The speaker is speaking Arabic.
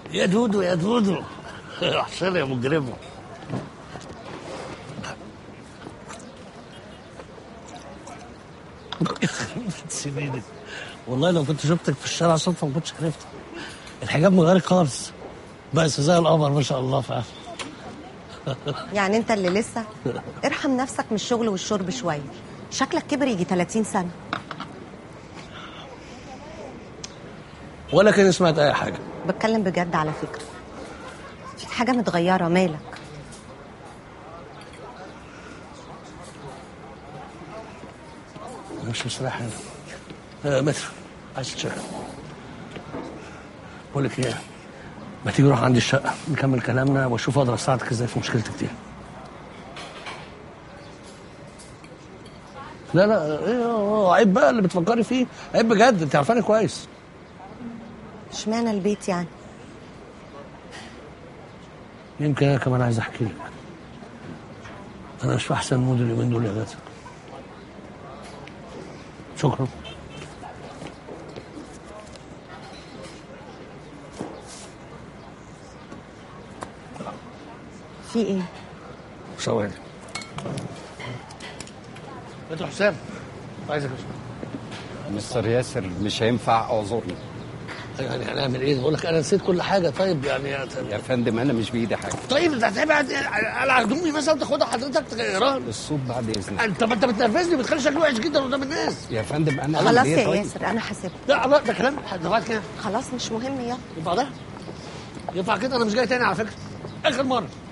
يا دودو يا دودو وحشاني يا مجرمه. سيبيني والله، لو كنت شفتك في الشارع صدفه ما كنتش عرفت. الحجاب مغيرك خالص، بس زي القمر ما شاء الله فعلا. يعني انت اللي لسه؟ ارحم نفسك من الشغل والشرب شويه، شكلك كبر يجي 30 سنه. ولا كان سمعت اي حاجه. بتكلم بجد على فكره، في حاجه متغيره، مالك؟ مش مستريح هنا. متر عايز تشتغل؟ بقول لك ايه، ما تيجي نروح عندي الشقه نكمل كلامنا واشوف اقدر اساعدك ازاي في مشكلتك دي. لا لا ايه عيب بقى اللي بتفكري فيه، عيب بجد، انت عارفاني كويس. اشمعنى البيت يعني؟ يمكن انا كمان عايز احكي لك، انا مش في احسن مود اليومين دول يا غازه. شكرا. في ايه؟ ثواني. انت حسام عايزك اشوف. مستر ياسر مش هينفع اعذرني. يعني هنعمل ايه؟ بقول لك انا نسيت كل حاجه. طيب يعني يا فندم انا مش بايدي حاجه. طيب انت هتبعد على هدومي مثلا تاخدها حضرتك تغيرها؟ الصوت بعد اذنك. انت ما انت بتنرفزني، بتخلي شكلي وحش جدا قدام الناس. يا فندم انا خلاص أعمل إيه يا طيب؟ ياسر انا حاسبت. لا لا ده كلام دفعت كده. خلاص مش مهم، يلا. ينفع ده؟ ينفع كده؟ انا مش جاي تاني على فكره، اخر مره.